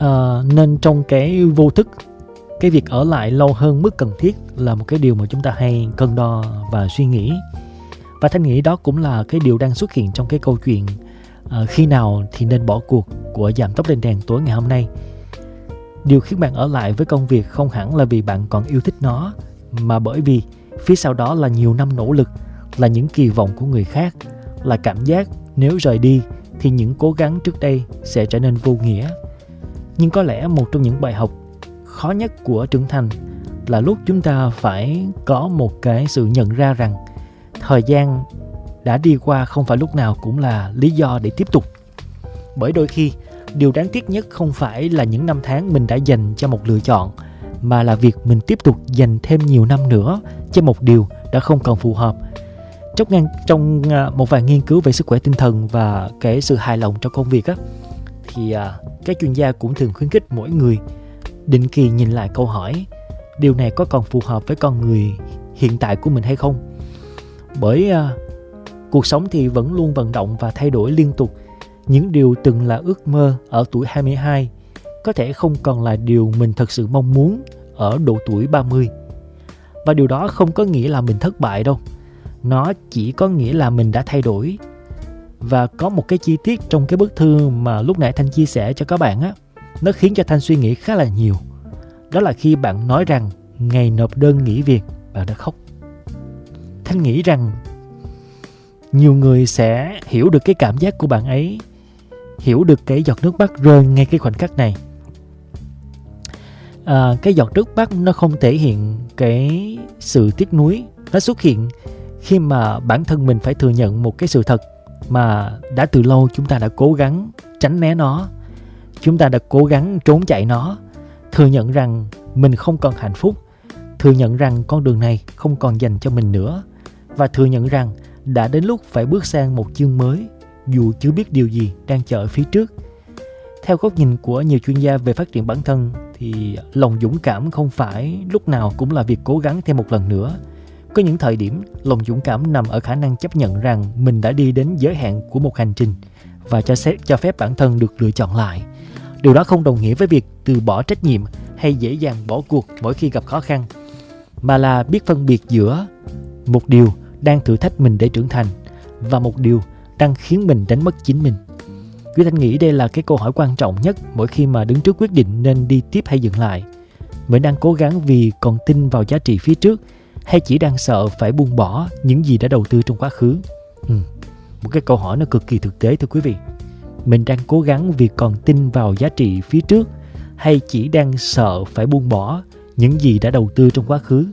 Nên trong cái vô thức, cái việc ở lại lâu hơn mức cần thiết là một cái điều mà chúng ta hay cân đo và suy nghĩ. Và Thanh nghĩ đó cũng là cái điều đang xuất hiện trong cái câu chuyện khi nào thì nên bỏ cuộc của Giảm Tốc Lên Đèn tối ngày hôm nay. Điều khiến bạn ở lại với công việc không hẳn là vì bạn còn yêu thích nó, mà bởi vì phía sau đó là nhiều năm nỗ lực, là những kỳ vọng của người khác, là cảm giác nếu rời đi thì những cố gắng trước đây sẽ trở nên vô nghĩa. Nhưng có lẽ một trong những bài học khó nhất của trưởng thành là lúc chúng ta phải có một cái sự nhận ra rằng thời gian đã đi qua không phải lúc nào cũng là lý do để tiếp tục. Bởi đôi khi điều đáng tiếc nhất không phải là những năm tháng mình đã dành cho một lựa chọn, mà là việc mình tiếp tục dành thêm nhiều năm nữa cho một điều đã không còn phù hợp. Trong một vài nghiên cứu về sức khỏe tinh thần và cái sự hài lòng trong công việc thì các chuyên gia cũng thường khuyến khích mỗi người định kỳ nhìn lại câu hỏi: điều này có còn phù hợp với con người hiện tại của mình hay không? Bởi cuộc sống thì vẫn luôn vận động và thay đổi liên tục. Những điều từng là ước mơ ở tuổi 22 có thể không còn là điều mình thật sự mong muốn ở độ tuổi 30. Và điều đó không có nghĩa là mình thất bại đâu. Nó chỉ có nghĩa là mình đã thay đổi. Và có một cái chi tiết trong cái bức thư mà lúc nãy Thanh chia sẻ cho các bạn nó khiến cho Thanh suy nghĩ khá là nhiều. Đó là khi bạn nói rằng ngày nộp đơn nghỉ việc, bạn đã khóc. Thanh nghĩ rằng nhiều người sẽ hiểu được cái cảm giác của bạn ấy, hiểu được cái giọt nước mắt rơi ngay cái khoảnh khắc này. Cái giọt nước mắt nó không thể hiện cái sự tiếc nuối. Nó xuất hiện khi mà bản thân mình phải thừa nhận một cái sự thật mà đã từ lâu chúng ta đã cố gắng tránh né nó. Chúng ta đã cố gắng trốn chạy nó. Thừa nhận rằng mình không còn hạnh phúc. Thừa nhận rằng con đường này không còn dành cho mình nữa. Và thừa nhận rằng đã đến lúc phải bước sang một chương mới, dù chưa biết điều gì đang chờ ở phía trước. Theo góc nhìn của nhiều chuyên gia về phát triển bản thân thì lòng dũng cảm không phải lúc nào cũng là việc cố gắng thêm một lần nữa. Có những thời điểm lòng dũng cảm nằm ở khả năng chấp nhận rằng mình đã đi đến giới hạn của một hành trình và cho phép bản thân được lựa chọn lại. Điều đó không đồng nghĩa với việc từ bỏ trách nhiệm hay dễ dàng bỏ cuộc mỗi khi gặp khó khăn, mà là biết phân biệt giữa một điều đang thử thách mình để trưởng thành và một điều đang khiến mình đánh mất chính mình. Quý Thanh nghĩ đây là cái câu hỏi quan trọng nhất mỗi khi mà đứng trước quyết định nên đi tiếp hay dừng lại. Mình đang cố gắng vì còn tin vào giá trị phía trước, hay chỉ đang sợ phải buông bỏ những gì đã đầu tư trong quá khứ? Một cái câu hỏi nó cực kỳ thực tế thưa quý vị. Mình đang cố gắng vì còn tin vào giá trị phía trước, hay chỉ đang sợ phải buông bỏ những gì đã đầu tư trong quá khứ?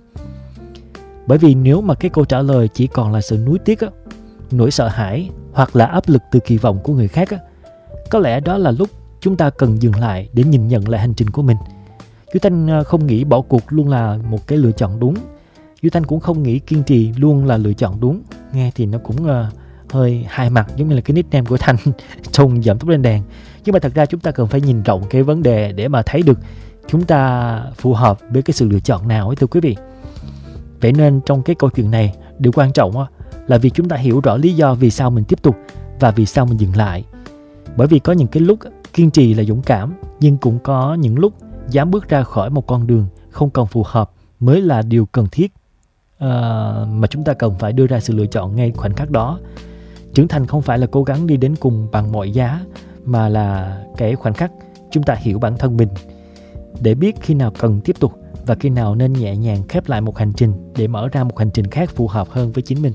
Bởi vì nếu mà cái câu trả lời chỉ còn là sự nuối tiếc, nỗi sợ hãi hoặc là áp lực từ kỳ vọng của người khác, có lẽ đó là lúc chúng ta cần dừng lại để nhìn nhận lại hành trình của mình. Duy Thanh không nghĩ bỏ cuộc luôn là một cái lựa chọn đúng. Duy Thanh cũng không nghĩ kiên trì luôn là lựa chọn đúng. Nghe thì nó cũng hơi hai mặt, giống như là cái nickname của Thanh trong Giảm Tốc Lên Đèn. Nhưng mà thật ra chúng ta cần phải nhìn rộng cái vấn đề để mà thấy được chúng ta phù hợp với cái sự lựa chọn nào ấy thưa quý vị. Vậy nên trong cái câu chuyện này, điều quan trọng là vì chúng ta hiểu rõ lý do vì sao mình tiếp tục và vì sao mình dừng lại. Bởi vì có những cái lúc kiên trì là dũng cảm, nhưng cũng có những lúc dám bước ra khỏi một con đường không còn phù hợp mới là điều cần thiết, mà chúng ta cần phải đưa ra sự lựa chọn ngay khoảnh khắc đó. Trưởng thành không phải là cố gắng đi đến cùng bằng mọi giá, mà là cái khoảnh khắc chúng ta hiểu bản thân mình để biết khi nào cần tiếp tục và khi nào nên nhẹ nhàng khép lại một hành trình để mở ra một hành trình khác phù hợp hơn với chính mình.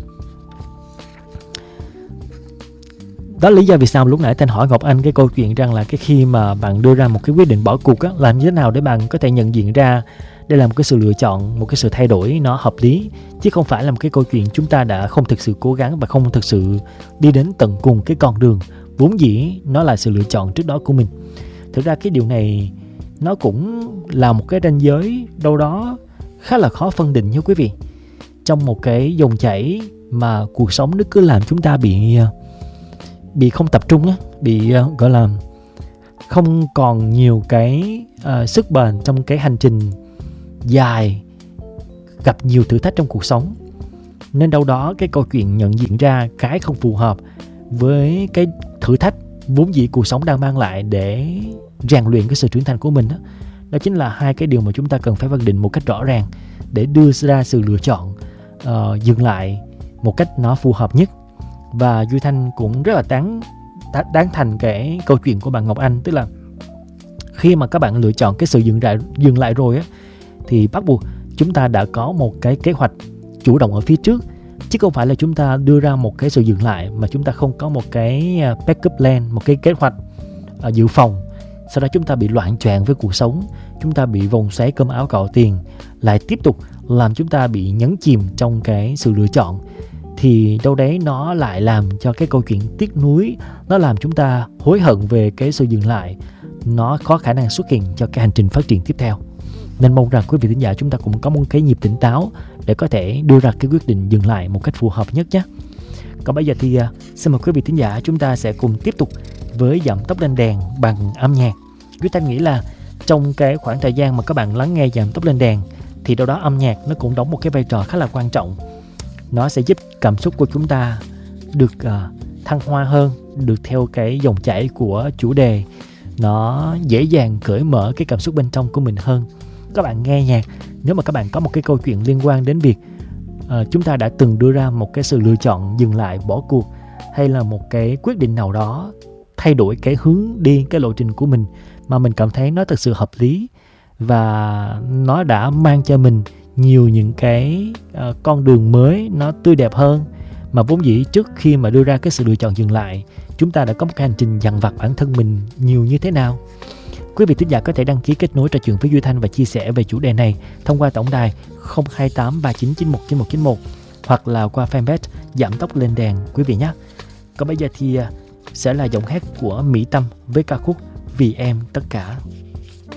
Đó là lý do vì sao lúc nãy Thanh hỏi Ngọc Anh cái câu chuyện rằng là cái khi mà bạn đưa ra một cái quyết định bỏ cuộc làm như thế nào để bạn có thể nhận diện ra đây là một cái sự lựa chọn, một cái sự thay đổi nó hợp lý, chứ không phải là một cái câu chuyện chúng ta đã không thực sự cố gắng và không thực sự đi đến tận cùng cái con đường vốn dĩ nó là sự lựa chọn trước đó của mình. Thực ra cái điều này nó cũng là một cái ranh giới đâu đó khá là khó phân định nha quý vị. Trong một cái dòng chảy mà cuộc sống nó cứ làm chúng ta bị không tập trung bị gọi là không còn nhiều cái sức bền trong cái hành trình dài, gặp nhiều thử thách trong cuộc sống. Nên đâu đó cái câu chuyện nhận diện ra cái không phù hợp với cái thử thách vốn dĩ cuộc sống đang mang lại để rèn luyện cái sự trưởng thành của mình đó. Đó chính là hai cái điều mà chúng ta cần phải vạch định một cách rõ ràng để đưa ra sự lựa chọn dừng lại một cách nó phù hợp nhất. Và Duy Thanh cũng rất là đáng thành cái câu chuyện của bạn Ngọc Anh, tức là khi mà các bạn lựa chọn cái sự dừng lại rồi á, thì bắt buộc chúng ta đã có một cái kế hoạch chủ động ở phía trước, chứ không phải là chúng ta đưa ra một cái sự dừng lại mà chúng ta không có một cái backup plan, một cái kế hoạch dự phòng. Sau đó chúng ta bị loạn choạng với cuộc sống, chúng ta bị vòng xoáy cơm áo gạo tiền, lại tiếp tục làm chúng ta bị nhấn chìm trong cái sự lựa chọn. Thì đâu đấy nó lại làm cho cái câu chuyện tiếc nuối, nó làm chúng ta hối hận về cái sự dừng lại, nó có khả năng xuất hiện cho cái hành trình phát triển tiếp theo. Nên mong rằng quý vị thính giả chúng ta cũng có một cái nhịp tỉnh táo để có thể đưa ra cái quyết định dừng lại một cách phù hợp nhất nhé. Còn bây giờ thì xin mời quý vị thính giả chúng ta sẽ cùng tiếp tục với Giảm Tốc Lên Đèn bằng âm nhạc. Quý Thanh nghĩ là trong cái khoảng thời gian mà các bạn lắng nghe Giảm Tốc Lên Đèn thì đâu đó âm nhạc nó cũng đóng một cái vai trò khá là quan trọng. Nó sẽ giúp cảm xúc của chúng ta được thăng hoa hơn, được theo cái dòng chảy của chủ đề, nó dễ dàng cởi mở cái cảm xúc bên trong của mình hơn. Các bạn nghe nhạc, nếu mà các bạn có một cái câu chuyện liên quan đến việc chúng ta đã từng đưa ra một cái sự lựa chọn dừng lại, bỏ cuộc, hay là một cái quyết định nào đó thay đổi cái hướng đi, cái lộ trình của mình mà mình cảm thấy nó thật sự hợp lý và nó đã mang cho mình nhiều những cái con đường mới, nó tươi đẹp hơn, mà vốn dĩ trước khi mà đưa ra cái sự lựa chọn dừng lại, chúng ta đã có một cái hành trình dằn vặt bản thân mình nhiều như thế nào. Quý vị thính giả có thể đăng ký kết nối trò chuyện với Duy Thanh và chia sẻ về chủ đề này thông qua tổng đài 028 3991 9191 hoặc là qua fanpage Giảm Tốc Lên Đèn quý vị nhé. Còn bây giờ thì sẽ là giọng hát của Mỹ Tâm với ca khúc Vì Em Tất Cả.